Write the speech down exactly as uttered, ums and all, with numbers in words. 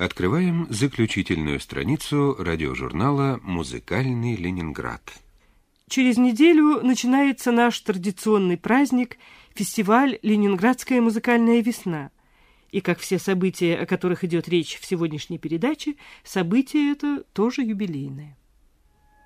Открываем заключительную страницу радиожурнала «Музыкальный Ленинград». Через неделю начинается наш традиционный праздник – фестиваль «Ленинградская музыкальная весна». И, как все события, о которых идет речь в сегодняшней передаче, событие это тоже юбилейное.